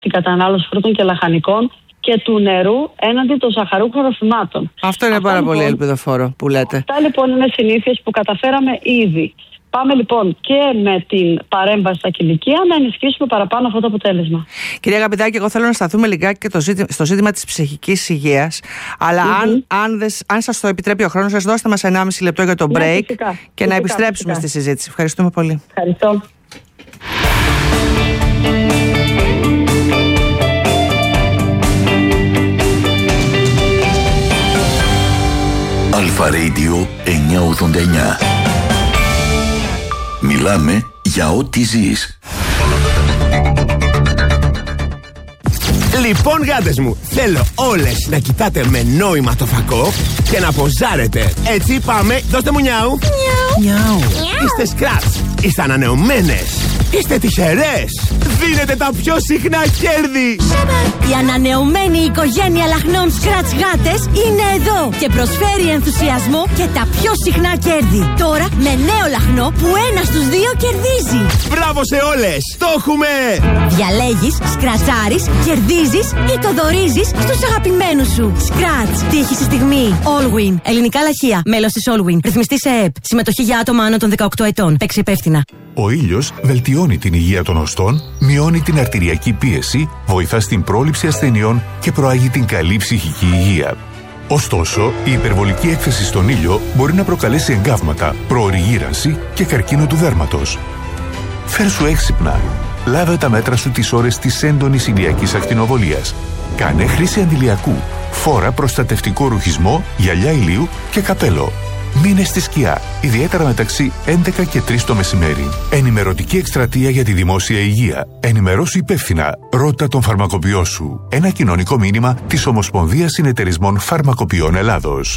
την κατανάλωση φρούτων και λαχανικών και του νερού έναντι των ζαχαρούχων ροφημάτων. Αυτό είναι πάρα πολύ ελπιδοφόρο που λέτε. Αυτά λοιπόν είναι συνήθειες που καταφέραμε ήδη. Πάμε λοιπόν και με την παρέμβαση στα κηλικία να ενισχύσουμε παραπάνω αυτό το αποτέλεσμα. Κυρία Αγαπητάκη, εγώ θέλω να σταθούμε λιγάκι και στο ζήτημα της ψυχικής υγείας. Αλλά αν σας το επιτρέπει ο χρόνος, σας δώστε μας 1,5 λεπτό για το break και να επιστρέψουμε στη συζήτηση. Ευχαριστούμε πολύ. Ευχαριστώ. Αλφα Radio 989. Μιλάμε για ό,τι ζεις. Λοιπόν, γάτες μου, θέλω όλες να κοιτάτε με νόημα το φακό και να ποζάρετε. Έτσι πάμε, δώστε μου νιάου. Νιάου. Είστε σκράτς, είστε ανανεωμένες, είστε τυχερές. Δίνετε τα πιο συχνά κέρδη. Η ανανεωμένη οικογένεια λαχνών Scratch γάτες είναι εδώ και προσφέρει ενθουσιασμό και τα πιο συχνά κέρδη. Τώρα με νέο λαχνό που 1 στους 2 κερδίζει. Μπράβο σε όλες, το έχουμε! Διαλέγεις, σκρατσάρεις, κερδίζεις ή το δωρίζεις στους αγαπημένους σου. Scratch, τύχη στη στιγμή. Allwin, ελληνικά λαχεία, μέλος της Allwin, ρυθμιστή σε ΕΕΠ. Συμμετοχή για άτομα άνω των 18 ετών. Παίξει υπεύθυνα. Ο ήλιος βελτιώνει την υγεία των οστών, μειώνει την αρτηριακή πίεση, βοηθά στην πρόληψη ασθενειών και προάγει την καλή ψυχική υγεία. Ωστόσο, η υπερβολική έκθεση στον ήλιο μπορεί να προκαλέσει εγκάβματα, προωρή γύρανση και καρκίνο του δέρματος. Φέρσου έξυπνα. Λάβε τα μέτρα σου τις ώρες της έντονης ηλιακής ακτινοβολίας. Κάνε χρήση αντιλιακού. Φόρα προστατευτικό ρουχισμό, γυαλιά ηλίου και καπέλο. Μείνε στη σκιά, ιδιαίτερα μεταξύ 11 και 3 το μεσημέρι. Ενημερωτική εκστρατεία για τη δημόσια υγεία. Ενημερώσου υπεύθυνα. Ρώτα τον φαρμακοποιό σου. Ένα κοινωνικό μήνυμα της Ομοσπονδίας Συνεταιρισμών Φαρμακοποιών Ελλάδος.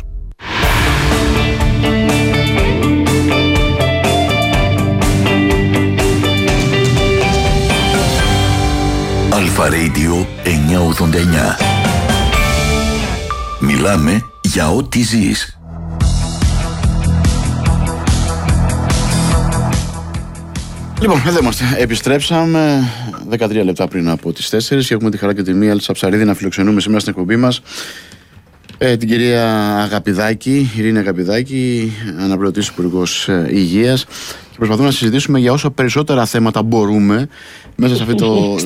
Αλφα Radio 989. Μιλάμε για ό,τι ζεις. Λοιπόν, εδώ είμαστε. Επιστρέψαμε 13 λεπτά πριν από τις 4 και έχουμε τη χαρά και τη τιμή Αλτσα Ψαρίδη να φιλοξενούμε σήμερα στην εκπομπή μας την κυρία Αγαπηδάκη, Ειρήνη Αγαπηδάκη, αναπληρωτής Υπουργός Υγείας, και προσπαθούμε να συζητήσουμε για όσο περισσότερα θέματα μπορούμε μέσα σε αυτό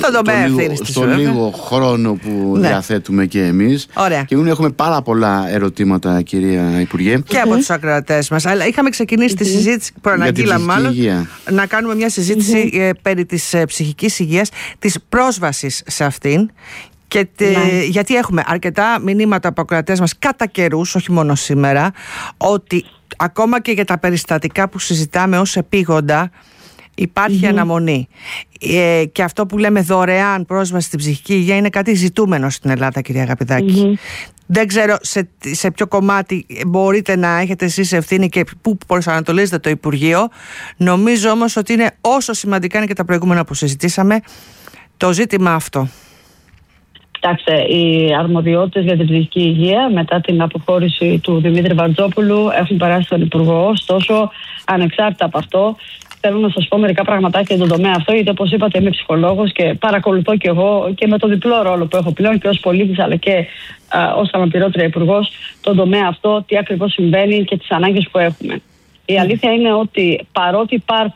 το λίγο χρόνο που διαθέτουμε και εμείς. Ωραία. Και έχουμε πάρα πολλά ερωτήματα, κυρία Υπουργέ. Και από τους ακροατές μας. Αλλά είχαμε ξεκινήσει τη συζήτηση, προαναγγείλαμε μάλλον, να κάνουμε μια συζήτηση περί της ψυχικής υγείας, της πρόσβασης σε αυτήν. Και γιατί έχουμε αρκετά μηνύματα από ακροατές μας κατά καιρούς, όχι μόνο σήμερα, ότι ακόμα και για τα περιστατικά που συζητάμε ως επίγοντα υπάρχει αναμονή. Και αυτό που λέμε δωρεάν πρόσβαση στην ψυχική υγεία είναι κάτι ζητούμενο στην Ελλάδα, κυρία Αγαπηδάκη. Δεν ξέρω σε ποιο κομμάτι μπορείτε να έχετε εσείς ευθύνη και πού προσανατολίζετε το Υπουργείο. Νομίζω όμως ότι είναι όσο σημαντικά είναι και τα προηγούμενα που συζητήσαμε το ζήτημα αυτό. Κοιτάξτε, οι αρμοδιότητες για την ψυχική υγεία μετά την αποχώρηση του Δημήτρη Βαρτζόπουλου έχουν περάσει στον Υπουργό. Ωστόσο, ανεξάρτητα από αυτό, θέλω να σας πω μερικά πραγματάκια για τον τομέα αυτό, γιατί όπως είπατε είμαι ψυχολόγος και παρακολουθώ και εγώ και με το διπλό ρόλο που έχω πλέον και ως πολίτης αλλά και ως αναπληρώτρια υπουργός τον τομέα αυτό, τι ακριβώς συμβαίνει και τις ανάγκες που έχουμε. Η αλήθεια είναι ότι παρότι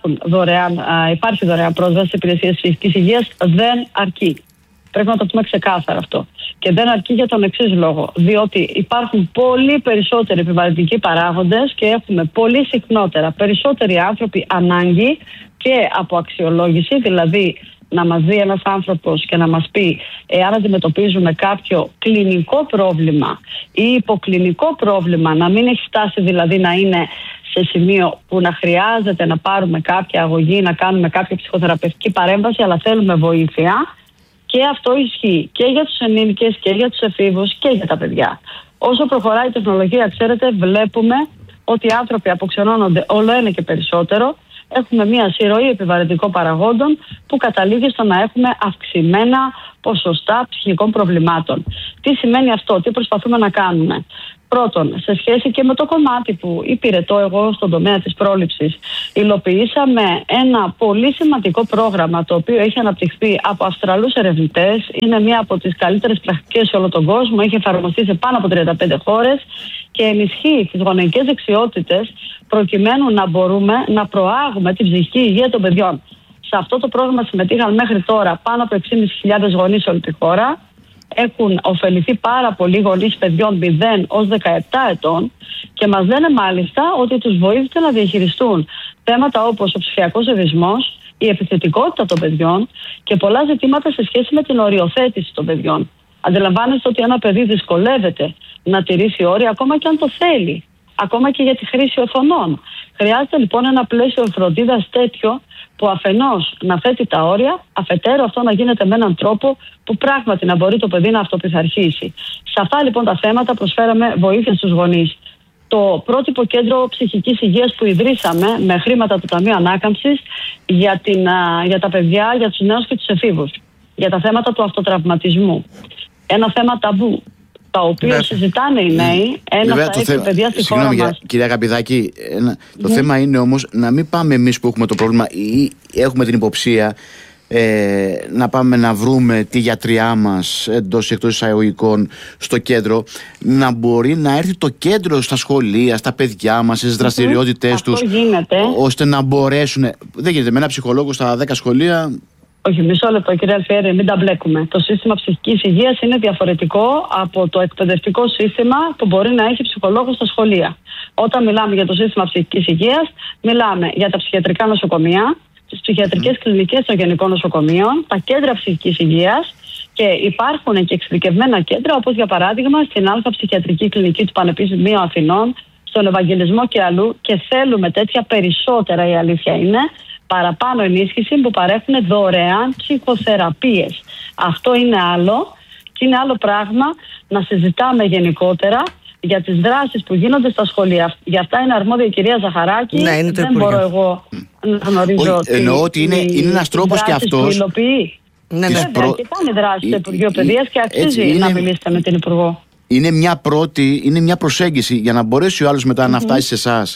υπάρχει δωρεάν πρόσβαση σε υπηρεσίες ψυχικής υγείας, δεν αρκεί. Πρέπει να το πούμε ξεκάθαρα αυτό. Και δεν αρκεί για τον εξής λόγο. Διότι υπάρχουν πολύ περισσότεροι επιβαρυντικοί παράγοντες και έχουμε πολύ συχνότερα περισσότεροι άνθρωποι ανάγκη και από αξιολόγηση, δηλαδή να μας δει ένας άνθρωπος και να μας πει εάν αντιμετωπίζουμε κάποιο κλινικό πρόβλημα ή υποκλινικό πρόβλημα, να μην έχει φτάσει δηλαδή να είναι σε σημείο που να χρειάζεται να πάρουμε κάποια αγωγή, να κάνουμε κάποια ψυχοθεραπευτική παρέμβαση, αλλά θέλουμε βοήθεια. Και αυτό ισχύει και για τους ενήλικες και για τους εφήβους και για τα παιδιά. Όσο προχωράει η τεχνολογία, ξέρετε, βλέπουμε ότι οι άνθρωποι αποξενώνονται όλο ένα και περισσότερο. Έχουμε μια συρροή επιβαρυντικών παραγόντων που καταλήγει στο να έχουμε αυξημένα ποσοστά ψυχικών προβλημάτων. Τι σημαίνει αυτό, τι προσπαθούμε να κάνουμε? Πρώτον, σε σχέση και με το κομμάτι που υπηρετώ εγώ στον τομέα της πρόληψης, υλοποιήσαμε ένα πολύ σημαντικό πρόγραμμα το οποίο έχει αναπτυχθεί από Αυστραλούς ερευνητές. Είναι μία από τις καλύτερες πρακτικές σε όλο τον κόσμο. Έχει εφαρμοστεί σε πάνω από 35 χώρες και ενισχύει τις γονεϊκές δεξιότητες προκειμένου να μπορούμε να προάγουμε την ψυχική υγεία των παιδιών. Σε αυτό το πρόγραμμα συμμετείχαν μέχρι τώρα πάνω από 6.500 γονείς σε όλη τη χώρα. Έχουν ωφεληθεί πάρα πολλοί γονείς παιδιών 0 ως 17 ετών και μας λένε μάλιστα ότι τους βοήθησε να διαχειριστούν θέματα όπως ο ψηφιακός ευισμός, η επιθετικότητα των παιδιών και πολλά ζητήματα σε σχέση με την οριοθέτηση των παιδιών. Αντιλαμβάνεστε ότι ένα παιδί δυσκολεύεται να τηρήσει όρια ακόμα και αν το θέλει, ακόμα και για τη χρήση οθονών. Χρειάζεται λοιπόν ένα πλαίσιο φροντίδας τέτοιο που αφενός να θέτει τα όρια, αφετέρου αυτό να γίνεται με έναν τρόπο που πράγματι να μπορεί το παιδί να αυτοπιθαρχήσει. Σε αυτά λοιπόν τα θέματα προσφέραμε βοήθεια στους γονείς. Το πρότυπο κέντρο ψυχικής υγείας που ιδρύσαμε με χρήματα του Ταμείου Ανάκαμψης για τα παιδιά, για τους νέους και τους εφήβους, για τα θέματα του αυτοτραυματισμού. Ένα θέμα ταμπού, τα οποία συζητάνε οι νέοι, ένα στα 6 παιδιά στη χώρα μας. Κυρία Αγαπηδάκη, το θέμα είναι όμως να μην πάμε εμείς που έχουμε το πρόβλημα ή έχουμε την υποψία να πάμε να βρούμε τη γιατριά μας εντός ή εκτός εισαγωγικών στο κέντρο, να μπορεί να έρθει το κέντρο στα σχολεία, στα παιδιά μας, στις δραστηριότητες τους, ώστε να μπορέσουν. Δεν γίνεται με ένα ψυχολόγο στα 10 σχολεία. Όχι, μισό λεπτό κύριε Αλφιέρη, μην τα μπλέκουμε. Το σύστημα ψυχικής υγείας είναι διαφορετικό από το εκπαιδευτικό σύστημα που μπορεί να έχει ψυχολόγο στα σχολεία. Όταν μιλάμε για το σύστημα ψυχικής υγείας, μιλάμε για τα ψυχιατρικά νοσοκομεία, τις ψυχιατρικές κλινικές των γενικών νοσοκομείων, τα κέντρα ψυχικής υγείας και υπάρχουν και εξειδικευμένα κέντρα, όπως για παράδειγμα στην Α Ψυχιατρική Κλινική του Πανεπιστημίου Αθηνών, στον Ευαγγελισμό και αλλού, και θέλουμε τέτοια περισσότερα, η αλήθεια είναι, παραπάνω ενίσχυση που παρέχουν δωρεάν ψυχοθεραπείες. Αυτό είναι άλλο και είναι άλλο πράγμα να συζητάμε γενικότερα για τις δράσεις που γίνονται στα σχολεία. Για αυτά είναι αρμόδια η κυρία Ζαχαράκη. Ναι, είναι το δεν μπορώ εγώ να γνωρίζω. Εννοώ ότι είναι ένας τρόπος και αυτός. Ναι, βέβαια, και κάνει δράση στο Υπουργείο Παιδείας και αξίζει να μιλήσετε με την Υπουργό. Είναι μια προσέγγιση για να μπορέσει ο άλλος μετά να φτάσει σε εσάς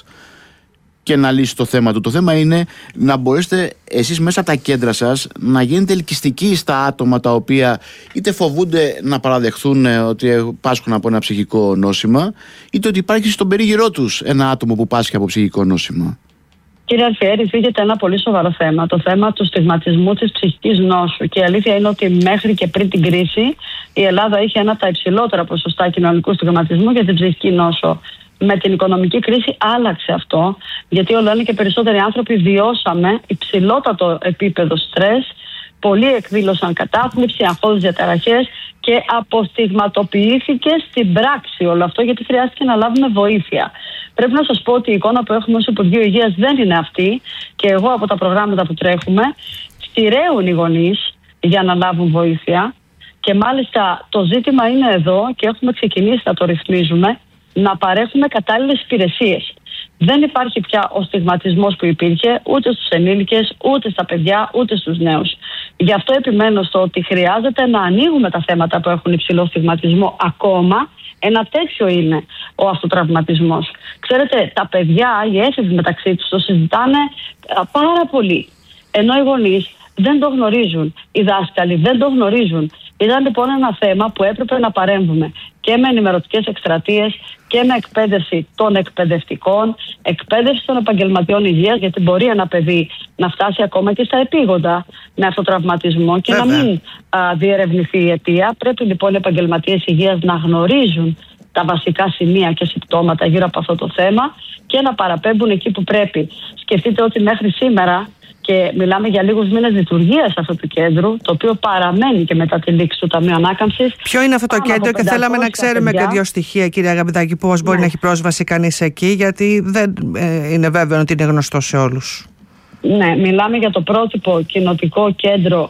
και να λύσει το θέμα του. Το θέμα είναι να μπορέσετε εσείς μέσα από τα κέντρα σας να γίνετε ελκυστικοί στα άτομα τα οποία είτε φοβούνται να παραδεχθούν ότι πάσχουν από ένα ψυχικό νόσημα, είτε ότι υπάρχει στον περίγυρό τους ένα άτομο που πάσχει από ψυχικό νόσημα. Κύριε Αλφιέρη, θίγεται ένα πολύ σοβαρό θέμα, το θέμα του στιγματισμού της ψυχικής νόσου. Και η αλήθεια είναι ότι μέχρι και πριν την κρίση η Ελλάδα είχε ένα από τα υψηλότερα ποσοστά κοινωνικού στιγματισμού για την ψυχική νόσο. Με την οικονομική κρίση άλλαξε αυτό, γιατί όλο ένα και περισσότεροι άνθρωποι βιώσαμε υψηλότατο επίπεδο στρες, πολλοί εκδήλωσαν κατάθλιψη, αγχώδεις διαταραχές και αποστιγματοποιήθηκε στην πράξη όλο αυτό, γιατί χρειάστηκε να λάβουμε βοήθεια. Πρέπει να σας πω ότι η εικόνα που έχουμε ως Υπουργείο Υγείας δεν είναι αυτή και εγώ από τα προγράμματα που τρέχουμε στηρέουν οι γονείς για να λάβουν βοήθεια και μάλιστα το ζήτημα είναι εδώ και έχουμε ξεκινήσει να το ρυθμίζουμε, να παρέχουμε κατάλληλες υπηρεσίες. Δεν υπάρχει πια ο στιγματισμός που υπήρχε ούτε στους ενήλικες, ούτε στα παιδιά, ούτε στους νέους. Γι' αυτό επιμένω στο ότι χρειάζεται να ανοίγουμε τα θέματα που έχουν υψηλό στιγματισμό ακόμα. Ένα τέτοιο είναι ο αυτοτραυματισμός. Ξέρετε, τα παιδιά, οι έφηβοι μεταξύ τους το συζητάνε πάρα πολύ. Ενώ οι γονείς δεν το γνωρίζουν, οι δάσκαλοι δεν το γνωρίζουν. Ήταν λοιπόν ένα θέμα που έπρεπε να παρέμβουμε και με ενημερωτικές εκστρατείες και με εκπαίδευση των εκπαιδευτικών, εκπαίδευση των επαγγελματιών υγείας, γιατί μπορεί ένα παιδί να φτάσει ακόμα και στα επίγοντα με αυτοτραυματισμό και να μην διερευνηθεί η αιτία. Πρέπει λοιπόν οι επαγγελματίες υγείας να γνωρίζουν τα βασικά σημεία και συμπτώματα γύρω από αυτό το θέμα και να παραπέμπουν εκεί που πρέπει. Σκεφτείτε ότι μέχρι σήμερα, και μιλάμε για λίγους μήνες λειτουργίας αυτού του κέντρου, το οποίο παραμένει και μετά τη λήξη του Ταμείου Ανάκαμψης. Ποιο είναι αυτό το κέντρο και θέλαμε να ξέρουμε και δύο στοιχεία, κυρία Αγαπηδάκη, πώς μπορεί να έχει πρόσβαση κανείς εκεί, γιατί δεν είναι βέβαιο ότι είναι γνωστό σε όλους. Ναι, μιλάμε για το πρότυπο κοινοτικό κέντρο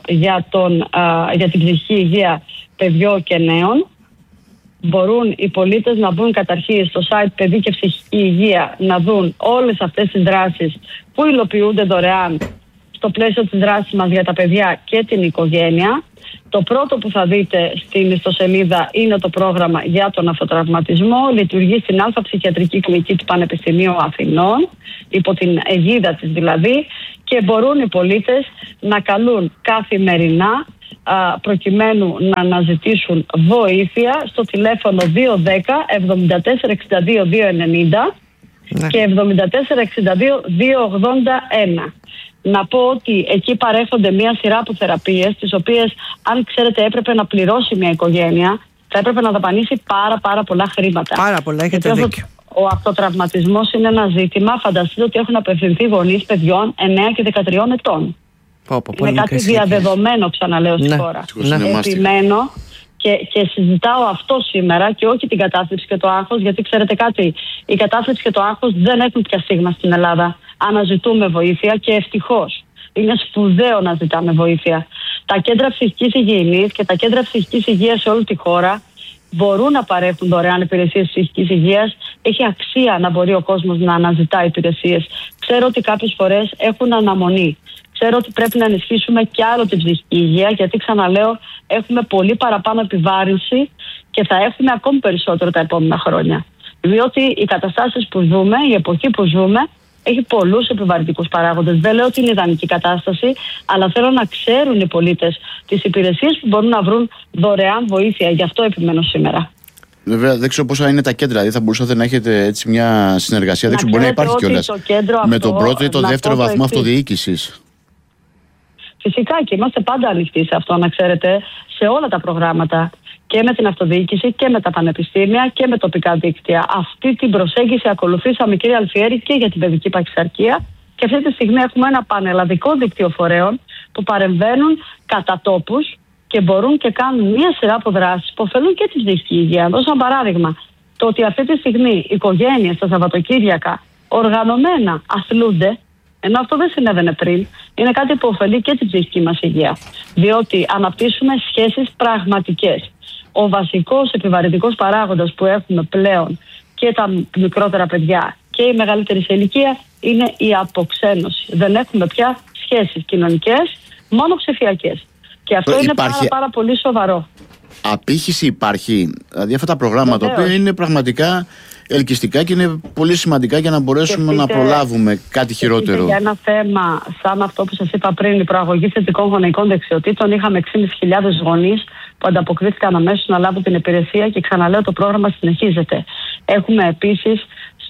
για την ψυχική υγεία παιδιών και νέων. Μπορούν οι πολίτες να μπουν καταρχήν στο site Παιδί και Ψυχική Υγεία, να δουν όλες αυτές τις δράσεις που υλοποιούνται δωρεάν στο πλαίσιο της δράσης μας για τα παιδιά και την οικογένεια. Το πρώτο που θα δείτε στην ιστοσελίδα είναι το πρόγραμμα για τον αυτοτραυματισμό. Λειτουργεί στην Α Ψυχιατρική Κλινική του Πανεπιστημίου Αθηνών, υπό την αιγίδα της δηλαδή, και μπορούν οι πολίτες να καλούν καθημερινά προκειμένου να αναζητήσουν βοήθεια στο τηλέφωνο 210 74 62 290 και 74 62 281. Να πω ότι εκεί παρέχονται μια σειρά από θεραπείες, τις οποίες, αν ξέρετε, έπρεπε να πληρώσει μια οικογένεια, θα έπρεπε να δαπανίσει πάρα πολλά χρήματα. Πάρα πολλά, έχετε δίκιο. Ο αυτοτραυματισμός είναι ένα ζήτημα. Φανταστείτε ότι έχουν απευθυνθεί γονείς παιδιών 9 και 13 ετών. Είναι κάτι διαδεδομένο, ξαναλέω, στη χώρα. Επιμένω και συζητάω αυτό σήμερα και όχι την κατάθλιψη και το άγχος, γιατί ξέρετε κάτι, η κατάθλιψη και το άγχος δεν έχουν πια στίγμα στην Ελλάδα. Αναζητούμε βοήθεια και ευτυχώς. Είναι σπουδαίο να ζητάμε βοήθεια. Τα κέντρα ψυχικής υγιεινής και τα κέντρα ψυχικής υγείας σε όλη τη χώρα μπορούν να παρέχουν δωρεάν υπηρεσίες ψυχικής υγείας. Έχει αξία να μπορεί ο κόσμος να αναζητά υπηρεσίες. Ξέρω ότι κάποιες φορές έχουν αναμονή. Ξέρω ότι πρέπει να ενισχύσουμε κι άλλο την ψυχική υγεία, γιατί ξαναλέω, έχουμε πολύ παραπάνω επιβάρυνση και θα έχουμε ακόμη περισσότερο τα επόμενα χρόνια. Διότι οι καταστάσεις που ζούμε, η εποχή που ζούμε, έχει πολλούς επιβαρυντικούς παράγοντες. Δεν λέω ότι είναι ιδανική κατάσταση, αλλά θέλω να ξέρουν οι πολίτες τις υπηρεσίες που μπορούν να βρουν δωρεάν βοήθεια. Γι' αυτό επιμένω σήμερα. Βέβαια, δεν ξέρω πόσα είναι τα κέντρα. Δηλαδή, θα μπορούσατε να έχετε έτσι μια συνεργασία. Δεν ξέρω, μπορεί να υπάρχει κιόλας με τον πρώτο ή τον δεύτερο βαθμό αυτοδιοίκησης. Φυσικά, και είμαστε πάντα ανοιχτοί σε αυτό, να ξέρετε, σε όλα τα προγράμματα. Και με την αυτοδιοίκηση και με τα πανεπιστήμια και με τοπικά δίκτυα. Αυτή την προσέγγιση ακολουθήσαμε, κύριε Αλφιέρη, και για την παιδική παχυσαρκία. Και αυτή τη στιγμή έχουμε ένα πανελλαδικό δίκτυο φορέων που παρεμβαίνουν κατά τόπους και μπορούν και κάνουν μία σειρά από δράσεις που ωφελούν και τη ψυχική υγεία. Δώσω ένα παράδειγμα. Το ότι αυτή τη στιγμή οι οικογένειες τα Σαββατοκύριακα οργανωμένα αθλούνται, ενώ αυτό δεν συνέβαινε πριν, είναι κάτι που ωφελεί και την ψυχική μας υγεία. Διότι αναπτύσσουμε σχέσεις πραγματικές. Ο βασικός επιβαρυντικός παράγοντας που έχουμε πλέον και τα μικρότερα παιδιά και η μεγαλύτερη σε ηλικία είναι η αποξένωση. Δεν έχουμε πια σχέσεις κοινωνικές, μόνο ψηφιακές. Και αυτό είναι πάρα πολύ σοβαρό. Απήχηση υπάρχει. Δηλαδή αυτά τα προγράμματα, τα οποία είναι πραγματικά ελκυστικά και είναι πολύ σημαντικά για να μπορέσουμε να προλάβουμε κάτι χειρότερο. Για ένα θέμα σαν αυτό που σας είπα πριν, η προαγωγή θετικών γονεϊκών δεξιοτήτων, είχαμε 6.500 γονείς που ανταποκρίθηκαν αμέσως να λάβουν την υπηρεσία και ξαναλέω, το πρόγραμμα συνεχίζεται. Έχουμε επίσης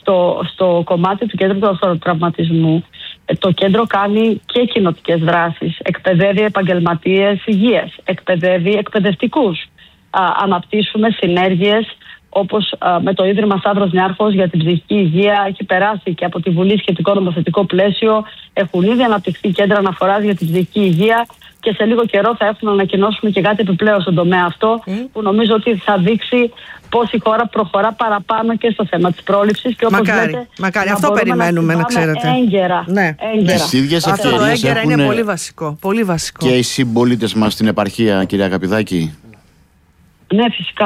στο κομμάτι του κέντρου του αυτοτραυματισμού, το κέντρο κάνει και κοινοτικές δράσεις, εκπαιδεύει επαγγελματίες υγείας, εκπαιδεύει εκπαιδευτικούς. Αναπτύσσουμε συνέργειες όπως με το Ίδρυμα Σταύρος Νιάρχος για την ψυχική υγεία, έχει περάσει και από τη Βουλή σχετικό νομοθετικό πλαίσιο, έχουν ήδη αναπτυχθεί κέντρα αναφοράς για την ψυχική υγεία και σε λίγο καιρό θα έχουμε να ανακοινώσουμε και κάτι επιπλέον στον τομέα αυτό, που νομίζω ότι θα δείξει πώς η χώρα προχωρά παραπάνω και στο θέμα της πρόληψης και όπως λέτε, μακάρι, αυτό περιμένουμε να ξέρετε. Έγκαιρα. Ναι. Αυτό το έγκαιρα είναι πολύ βασικό. Πολύ βασικό. Και οι συμπολίτες μας στην επαρχία, κυρία Αγαπηδάκη. Ναι,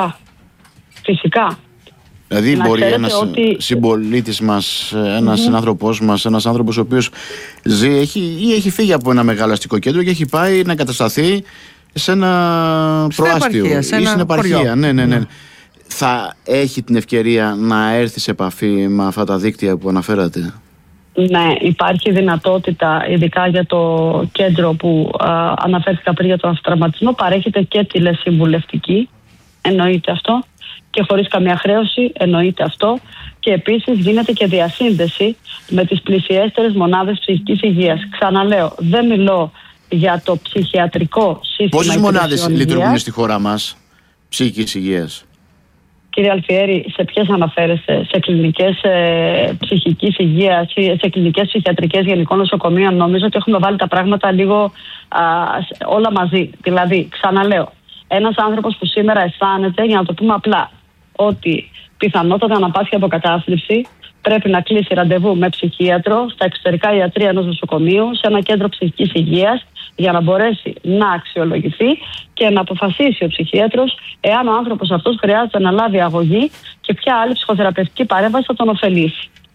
φυσικά. Δηλαδή μπορεί ένας συμπολίτης μας, ένας συνάνθρωπός μας, ένας άνθρωπος ο οποίος ζει ή έχει φύγει από ένα μεγάλο αστικό κέντρο και έχει πάει να κατασταθεί σε ένα προάστιο ή στην επαρχία. Ναι. Θα έχει την ευκαιρία να έρθει σε επαφή με αυτά τα δίκτυα που αναφέρατε. Ναι, υπάρχει δυνατότητα, ειδικά για το κέντρο που αναφέρθηκα πριν για τον αυτοτραυματισμό, παρέχεται και τηλεσυμβουλευτική, εννοείται αυτό, και χωρίς καμία χρέωση, εννοείται αυτό, και επίσης γίνεται και διασύνδεση με τις πλησιέστερες μονάδες ψυχικής υγείας. Ξαναλέω, δεν μιλώ για το ψυχιατρικό σύστημα. Πόσες μονάδες λειτουργούν στη χώρα μας ψυχικής υγείας? Κύριε Αλφιέρη, σε ποιες αναφέρεστε? Σε κλινικές ψυχικής υγείας ή σε κλινικές ψυχιατρικές γενικών νοσοκομείων? Νομίζω ότι έχουμε βάλει τα πράγματα λίγο όλα μαζί. Δηλαδή, ξαναλέω, ένας άνθρωπος που σήμερα αισθάνεται, για να το πούμε απλά, ότι πιθανότατα να πάσχει από κατάθλιψη, πρέπει να κλείσει ραντεβού με ψυχίατρο στα εξωτερικά ιατρεία ενός νοσοκομείου, σε ένα κέντρο ψυχικής υγείας, για να μπορέσει να αξιολογηθεί και να αποφασίσει ο ψυχίατρος εάν ο άνθρωπος αυτός χρειάζεται να λάβει αγωγή και ποια άλλη ψυχοθεραπευτική παρέμβαση θα τον ωφελήσει.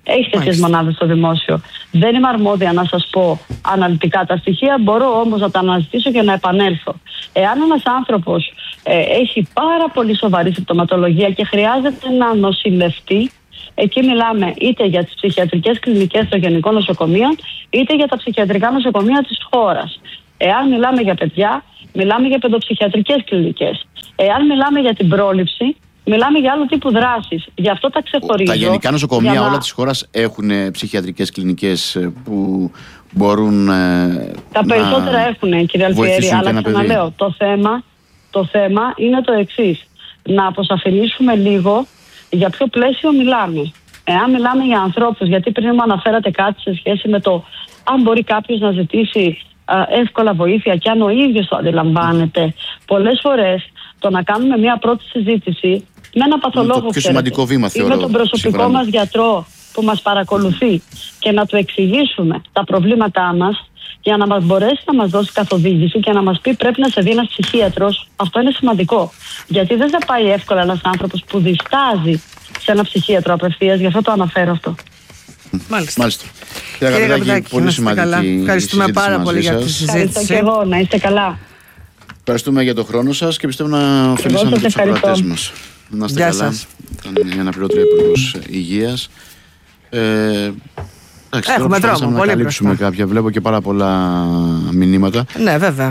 Έχει τέτοιες μονάδες στο δημόσιο. Δεν είμαι αρμόδια να σας πω αναλυτικά τα στοιχεία, μπορώ όμως να τα αναζητήσω και να επανέλθω. Εάν ένας άνθρωπος έχει πάρα πολύ σοβαρή συμπτωματολογία και χρειάζεται να νοσηλευτεί, εκεί μιλάμε είτε για τις ψυχιατρικές κλινικές των γενικών νοσοκομείων, είτε για τα ψυχιατρικά νοσοκομεία της χώρας. Εάν μιλάμε για παιδιά, μιλάμε για παιδοψυχιατρικές κλινικές. Εάν μιλάμε για την πρόληψη, μιλάμε για άλλο τύπου δράσεις. Γι' αυτό τα ξεχωρίζω. Τα γενικά νοσοκομεία όλα της χώρας έχουν ψυχιατρικές κλινικές που μπορούν τα περισσότερα έχουν, κύριε Αλφιέρη, αλλά ξαναλέω, το θέμα είναι το εξής. Να αποσαφηνίσουμε λίγο για ποιο πλαίσιο μιλάμε. Εάν μιλάμε για ανθρώπους, γιατί πριν μου αναφέρατε κάτι σε σχέση με το αν μπορεί κάποιος να ζητήσει εύκολα βοήθεια και αν ο ίδιος το αντιλαμβάνεται. Πολλές φορές το να κάνουμε μια πρώτη συζήτηση με ένα παθολόγο ή με τον προσωπικό μας γιατρό που μας παρακολουθεί και να του εξηγήσουμε τα προβλήματά μας για να μας μπορέσει να μας δώσει καθοδήγηση και να μας πει πρέπει να σε δει ένας ψυχίατρος, αυτό είναι σημαντικό. Γιατί δεν θα πάει εύκολα ένας άνθρωπος που διστάζει σε ένα ψυχίατρο απευθείας, γι' αυτό το αναφέρω αυτό. Μάλιστα. Κύριε Καπηδάκη, πολύ σημαντική. Ευχαριστούμε πάρα πολύ για τη συζήτηση. Ευχαριστώ και εγώ, να είστε καλά. Ευχαριστούμε για τον χρόνο σας και πιστεύω να ωφελήσαμε τους ακροατές μας. Να είστε καλά. Ήταν η αναπληρώτρια Υπουργός Υγείας. Έχουμε δρόμο, να καλύψουμε κάποια. Βλέπω και πάρα πολλά μηνύματα. Ναι, βέβαια.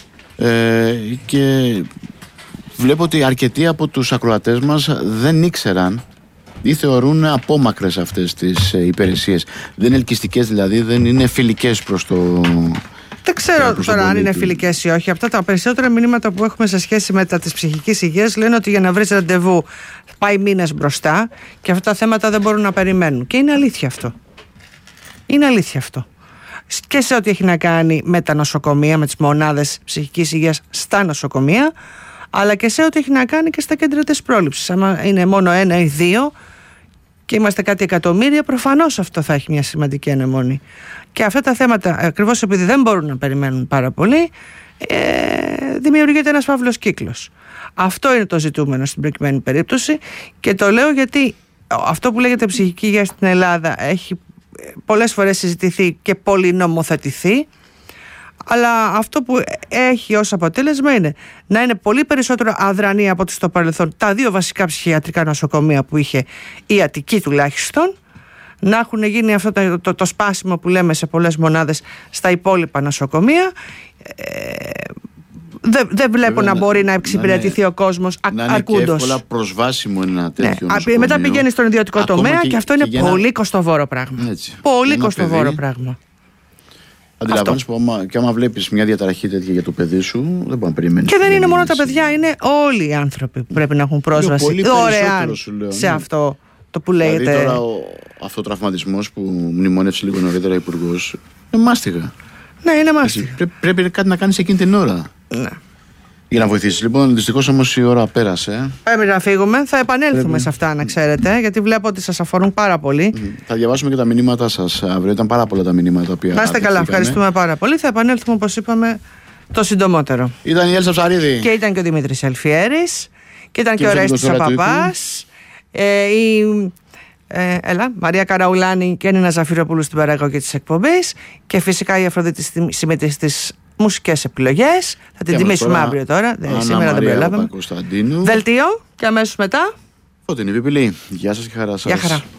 Και βλέπω ότι αρκετοί από τους ακροατές μας δεν ήξεραν ή θεωρούν απόμακρες αυτές τις υπηρεσίες. Δεν είναι ελκυστικές, δηλαδή δεν είναι φιλικές προς το... Δεν ξέρω τώρα αν είναι φιλικές ή όχι. Αυτά τα περισσότερα μηνύματα που έχουμε σε σχέση με τα της ψυχικής υγείας λένε ότι για να βρεις ραντεβού πάει μήνες μπροστά και αυτά τα θέματα δεν μπορούν να περιμένουν. Και είναι αλήθεια αυτό. Είναι αλήθεια αυτό. Και σε ό,τι έχει να κάνει με τα νοσοκομεία, με τις μονάδες ψυχικής υγείας στα νοσοκομεία, αλλά και σε ό,τι έχει να κάνει και στα κέντρα της πρόληψης. Αν είναι μόνο 1 ή 2 και είμαστε κάτι εκατομμύρια, προφανώς αυτό θα έχει μια σημαντική αναμονή. Και αυτά τα θέματα, ακριβώς επειδή δεν μπορούν να περιμένουν πάρα πολύ, δημιουργείται ένας φαύλος κύκλος. Αυτό είναι το ζητούμενο στην προκειμένη περίπτωση και το λέω γιατί αυτό που λέγεται ψυχική υγεία στην Ελλάδα έχει πολλές φορές συζητηθεί και πολυνομοθετηθεί, αλλά αυτό που έχει ως αποτέλεσμα είναι να είναι πολύ περισσότερο αδρανή από ό,τι στο παρελθόν τα 2 βασικά ψυχιατρικά νοσοκομεία που είχε η Αττική τουλάχιστον, να έχουν γίνει αυτό το σπάσιμο που λέμε σε πολλές μονάδες στα υπόλοιπα νοσοκομεία. Δεν βλέπω να μπορεί να εξυπηρετηθεί ο κόσμος αρκούντος. Να είναι και εύκολα προσβάσιμο ένα τέτοιο νοσοκομείο. Μετά πηγαίνει στον ιδιωτικό τομέα και αυτό είναι πολύ κοστοβόρο πράγμα. Πολύ κοστοβόρο πράγμα. Αντιλαμβάνεσαι που και άμα βλέπεις μια διαταραχή τέτοια για το παιδί σου, δεν μπορεί να περιμένεις. Και δεν είναι μόνο τα παιδιά, είναι όλοι οι άνθρωποι που πρέπει να έχουν πρόσβαση δωρεάν σε αυτό το που λέγεται. Δηλαδή τώρα αυτό ο τραυματισμός που μνημόνευσε λίγο νωρίτερα ο Υπουργός είναι μάστιγα. Ναι, είναι μάστιγα. Πρέπει κάτι να κάνεις εκείνη την ώρα. Ναι. Για να βοηθήσεις. Λοιπόν, δυστυχώς όμως η ώρα πέρασε. Πρέπει να φύγουμε. Θα επανέλθουμε σε αυτά, να ξέρετε, γιατί βλέπω ότι σας αφορούν πάρα πολύ. Θα διαβάσουμε και τα μηνύματά σας αύριο. Ήταν πάρα πολλά τα μηνύματα που να είστε καλά. Ευχαριστούμε πάρα πολύ. Θα επανέλθουμε, όπως είπαμε, το συντομότερο. Ήταν η Έλσα Ψαρίδη. Και ήταν και ο Δημήτρης Αλφιέρης. Και ήταν και ο Ρέστης ο Παπάς. Η Μαρία Καραουλάνη και Νίνα Ζαφυροπούλου στην παραγωγή της εκπομπής. Και φυσικά η Αφροδίτη συμμετέχει στις μουσικές επιλογές. Θα την τιμήσουμε αύριο τώρα. Σήμερα δεν προλάβαμε. Δελτίο και αμέσως μετά Φωτεινή Πιπηλή. Γεια σας και χαρά σας. Γεια χαρά.